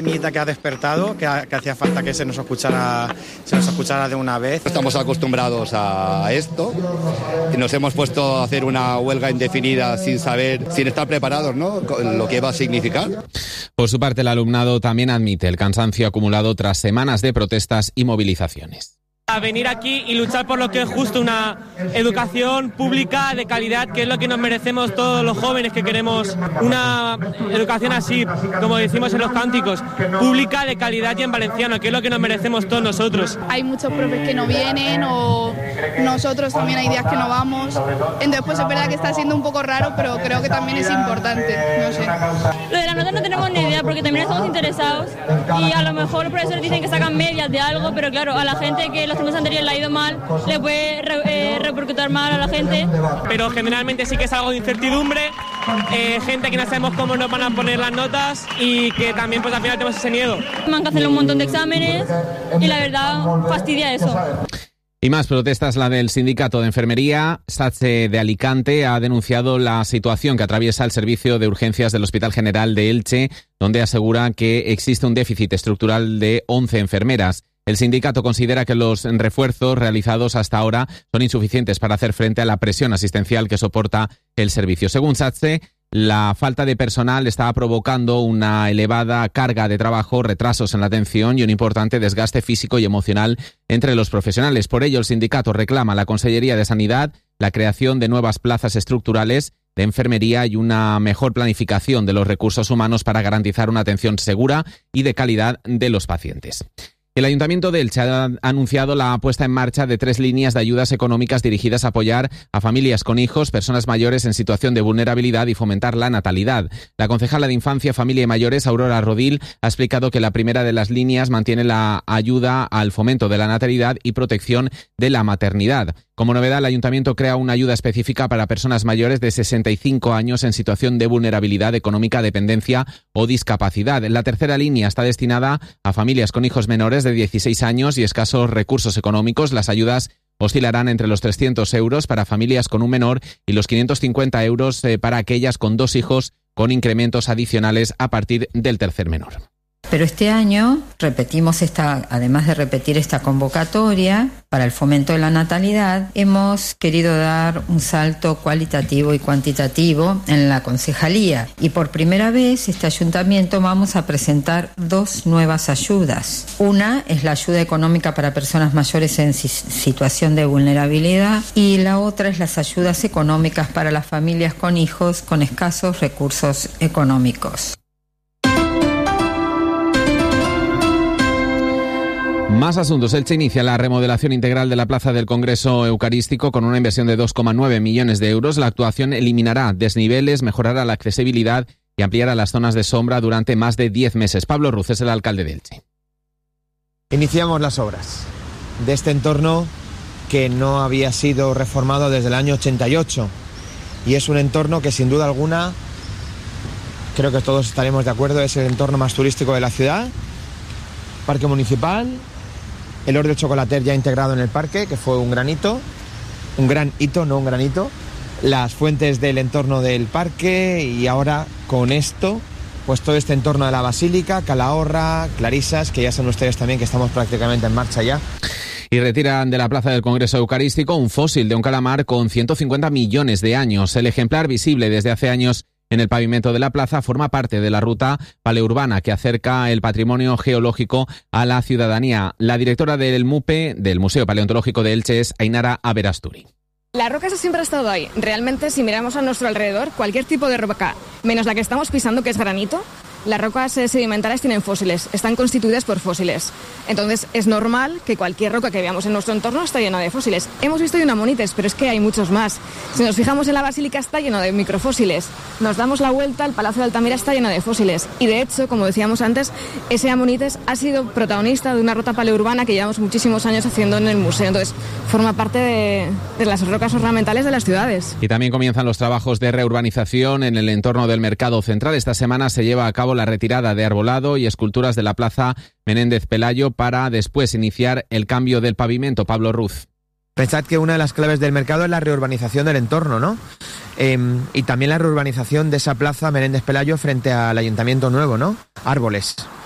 Que ha despertado, que hacía falta que se nos escuchara de una vez. Estamos acostumbrados a esto y nos hemos puesto a hacer una huelga indefinida sin estar preparados, ¿no?, lo que va a significar. Por su parte, el alumnado también admite el cansancio acumulado tras semanas de protestas y movilizaciones. A venir aquí y luchar por lo que es justo, una educación pública de calidad, que es lo que nos merecemos todos los jóvenes que queremos una educación así, como decimos en los cánticos, pública de calidad y en valenciano, que es lo que nos merecemos todos nosotros. Hay muchos profes que no vienen o nosotros también hay días que no vamos, entonces pues es verdad que está siendo un poco raro, pero creo que también es importante, no sé. Lo de la nota no tenemos ni idea porque también estamos interesados y a lo mejor los profesores dicen que sacan medias de algo, pero claro, a la gente que los temas anteriores le ha ido mal, le puede repercutir mal a la gente. Pero generalmente sí que es algo de incertidumbre, gente que no sabemos cómo nos van a poner las notas y que también pues al final tenemos ese miedo. Me han que hacer un montón de exámenes y la verdad fastidia eso. Y más protestas, la del sindicato de enfermería. SATSE de Alicante ha denunciado la situación que atraviesa el servicio de urgencias del Hospital General de Elche, donde asegura que existe un déficit estructural de 11 enfermeras. El sindicato considera que los refuerzos realizados hasta ahora son insuficientes para hacer frente a la presión asistencial que soporta el servicio. Según SATSE, la falta de personal está provocando una elevada carga de trabajo, retrasos en la atención y un importante desgaste físico y emocional entre los profesionales. Por ello, el sindicato reclama a la Consellería de Sanidad la creación de nuevas plazas estructurales de enfermería y una mejor planificación de los recursos humanos para garantizar una atención segura y de calidad de los pacientes. El Ayuntamiento de Elche ha anunciado la puesta en marcha de 3 líneas de ayudas económicas dirigidas a apoyar a familias con hijos, personas mayores en situación de vulnerabilidad y fomentar la natalidad. La concejala de Infancia, Familia y Mayores, Aurora Rodil, ha explicado que la primera de las líneas mantiene la ayuda al fomento de la natalidad y protección de la maternidad. Como novedad, el Ayuntamiento crea una ayuda específica para personas mayores de 65 años en situación de vulnerabilidad económica, dependencia o discapacidad. La tercera línea está destinada a familias con hijos menores de 16 años y escasos recursos económicos. Las ayudas oscilarán entre los 300 euros para familias con un menor y los 550 euros para aquellas con 2 hijos, con incrementos adicionales a partir del tercer menor. Pero este año repetimos además de repetir esta convocatoria para el fomento de la natalidad, hemos querido dar un salto cualitativo y cuantitativo en la concejalía. Y por primera vez, este ayuntamiento vamos a presentar 2 nuevas ayudas. Una es la ayuda económica para personas mayores en situación de vulnerabilidad y la otra es las ayudas económicas para las familias con hijos con escasos recursos económicos. Más asuntos. Elche inicia la remodelación integral de la Plaza del Congreso Eucarístico con una inversión de 2,9 millones de euros. La actuación eliminará desniveles, mejorará la accesibilidad y ampliará las zonas de sombra durante más de 10 meses. Pablo Ruz es el alcalde de Elche. Iniciamos las obras de este entorno que no había sido reformado desde el año 88 y es un entorno que sin duda alguna, creo que todos estaremos de acuerdo, es el entorno más turístico de la ciudad. Parque municipal, el Hort del Chocolater ya integrado en el parque, que fue un gran hito, no un granito, las fuentes del entorno del parque y ahora con esto, pues todo este entorno de la Basílica, Calahorra, Clarisas, que ya saben ustedes también que estamos prácticamente en marcha ya. Y retiran de la Plaza del Congreso Eucarístico un fósil de un calamar con 150 millones de años. El ejemplar, visible desde hace años en el pavimento de la plaza, forma parte de la ruta paleurbana que acerca el patrimonio geológico a la ciudadanía. La directora del MUPE, del Museo Paleontológico de Elche, es Ainara Aberasturi. La roca esa siempre ha estado ahí. Realmente, si miramos a nuestro alrededor, cualquier tipo de roca, menos la que estamos pisando, que es granito, las rocas sedimentarias tienen fósiles, están constituidas por fósiles. Entonces, es normal que cualquier roca que veamos en nuestro entorno está llena de fósiles. Hemos visto hoy una monites, pero es que hay muchos más. Si nos fijamos en la Basílica, está lleno de microfósiles. Nos damos la vuelta, el Palacio de Altamira está lleno de fósiles. Y de hecho, como decíamos antes, ese amonites ha sido protagonista de una ruta paleurbana que llevamos muchísimos años haciendo en el museo. Entonces, forma parte de las rocas ornamentales de las ciudades. Y también comienzan los trabajos de reurbanización en el entorno del Mercado Central. Esta semana se lleva a cabo la retirada de arbolado y esculturas de la Plaza Menéndez Pelayo para después iniciar el cambio del pavimento. Pablo Ruz. Pensad que una de las claves del mercado es la reurbanización del entorno, ¿no? Y también la reurbanización de esa Plaza Menéndez Pelayo frente al Ayuntamiento Nuevo, ¿no? Árboles.